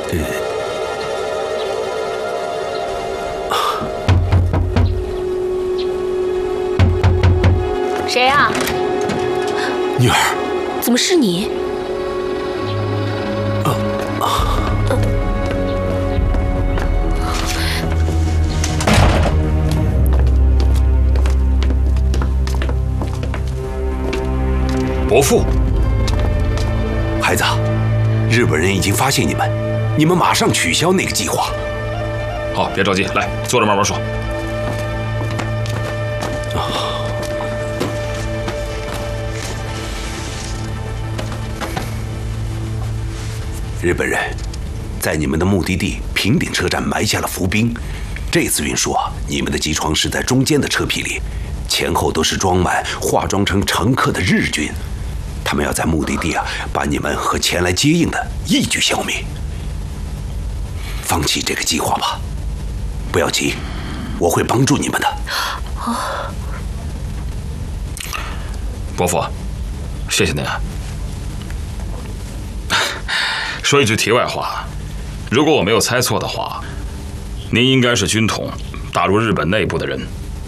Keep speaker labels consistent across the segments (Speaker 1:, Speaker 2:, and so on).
Speaker 1: 谁呀？
Speaker 2: 女儿，
Speaker 1: 怎么是你？
Speaker 2: 伯父，孩子，日本人已经发现你们，你们马上取消那个计划。
Speaker 3: 好，别着急，来，坐着慢慢说。
Speaker 2: 日本人在你们的目的地平顶车站埋下了伏兵。这次运输啊，你们的机床是在中间的车皮里，前后都是装满化妆成乘客的日军。他们要在目的地啊，把你们和前来接应的一举消灭。放弃这个计划吧，不要急，我会帮助你们的。
Speaker 3: 伯父，谢谢您啊。说一句题外话，如果我没有猜错的话，您应该是军统打入日本内部的人。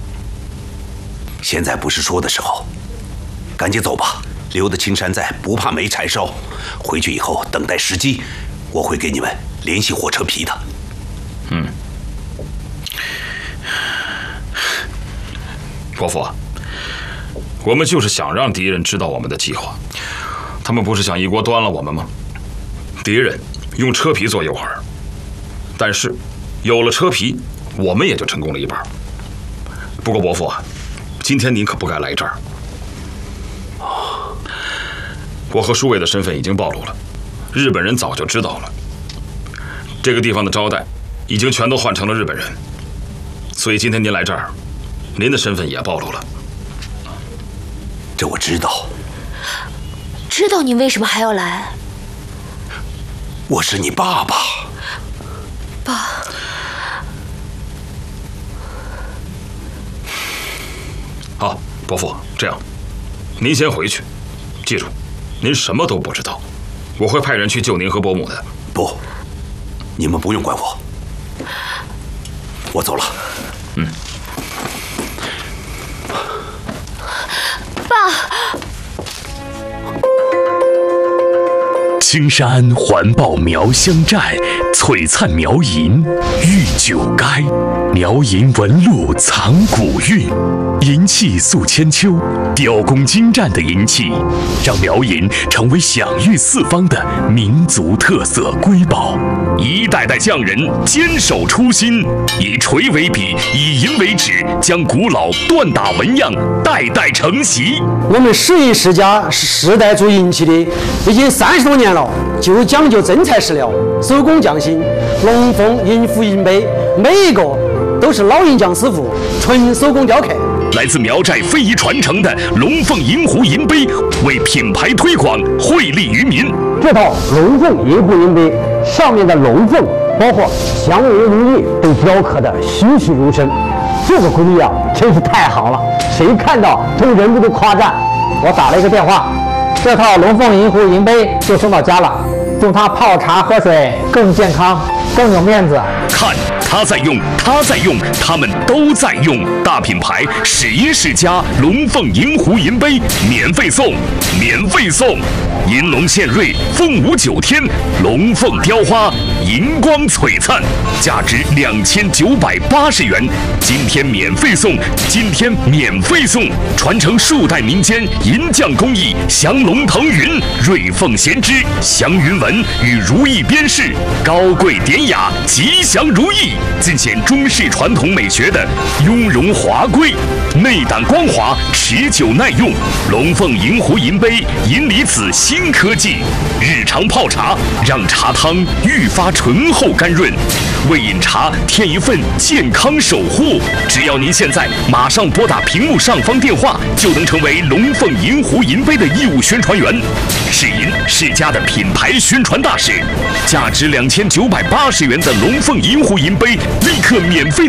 Speaker 2: 现在不是说的时候，赶紧走吧。留得青山在，不怕没柴烧。回去以后等待时机，我会给你们联系火车皮的。
Speaker 3: 伯父，我们就是想让敌人知道我们的计划，他们不是想一锅端了我们吗？敌人用车皮做诱饵，但是有了车皮，我们也就成功了一半。不过伯父啊，今天您可不该来这儿。我和舒伟的身份已经暴露了，日本人早就知道了。这个地方的招待已经全都换成了日本人，所以今天您来这儿，您的身份也暴露了。
Speaker 2: 这我知道。
Speaker 1: 知道你为什么还要来？
Speaker 2: 我是你爸爸。
Speaker 1: 爸。
Speaker 3: 好，伯父，这样，您先回去，记住，您什么都不知道，我会派人去救您和伯母的。
Speaker 2: 不，你们不用管我，我走了。
Speaker 1: 爸。
Speaker 4: 青山环抱苗乡寨，璀璨苗银玉九垓。苗银纹路藏古韵，银器塑千秋，雕工精湛的银器，让苗银成为享誉四方的民族特色瑰宝。一代代匠人坚守初心，以锤为笔，以银为纸，将古老锻打纹样代代承袭。
Speaker 5: 我们11世家是世代做银器的，已经30多年了，就讲究真材实料，手工匠心。龙凤银壶银杯，每一个都是老银匠师傅纯手工雕刻。
Speaker 4: 来自苗寨非遗传承的龙凤银壶银杯，为品牌推广惠利于民。
Speaker 5: 这套龙凤银壶银杯上面的龙凤，包括祥云如意，都雕刻的栩栩如生。这个工艺啊，真是太好了，谁看到都忍不住夸赞。我打了一个电话，这套龙凤银壶银杯就送到家了，用它泡茶喝水更健康，更有面子。
Speaker 4: 看他在用，他在用，他们都在用。大品牌11世家龙凤银壶银杯免费送，免费送！银龙献瑞，凤舞9天，龙凤雕花，银光璀璨，价值2980元。今天免费送，今天免费送！传承数代民间银匠工艺，降龙腾云，瑞凤衔枝，祥云纹与如意边饰，高贵典雅，吉祥如意，尽显中式传统美学的雍容华贵，内胆光滑，持久耐用。龙凤银壶银杯，银离子新科技，日常泡茶让茶汤愈发醇厚甘润，为饮茶添一份健康守护。只要您现在马上拨打屏幕上方电话，就能成为龙凤银壶银杯的义务宣传员。世银世家的品牌宣传大使，价值2980元的龙凤银壶银杯，立刻免费